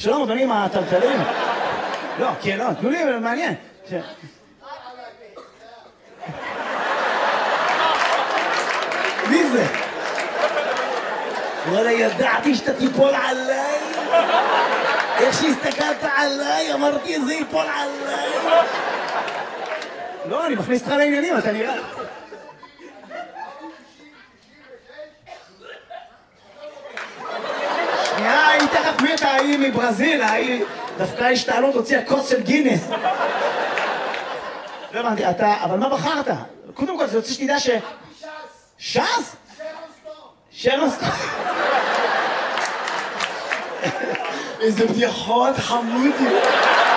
שלום, אדוני, מה הטלטלים? לא, כן, לא, תנו לי, מעניין. מי זה? וואלה, ידעתי שאתה תיפול עליי. איך שהסתכלת עליי, אמרתי, זה ייפול עליי. לא, אני מכניס אותך לעניינים, אתה נראה. שנייה, היא תכף מתה, היא מברזיל, היא דווקא השתעלות הוציאה כוס של גינס. לא הבנתי, אבל מה בחרת? קודם כל, זה רוצה שתדע ש... ש"ס? שרון סטון. איזה בדיחות חמודי.